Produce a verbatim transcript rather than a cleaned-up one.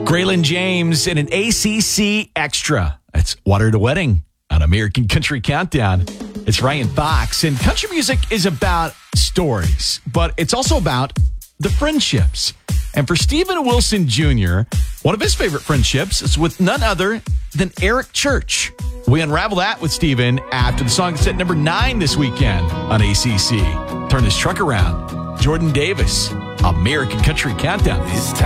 Graylin James in an A C C Extra. That's Water to Wedding on American Country Countdown. It's Ryan Fox, and country music is about stories, but it's also about the friendships. And for Stephen Wilson Junior, one of his favorite friendships is with none other than Eric Church. We unravel that with Stephen after the song that's at number nine this weekend on A C C. Turn this truck around. Jordan Davis, American Country Countdown. It's time.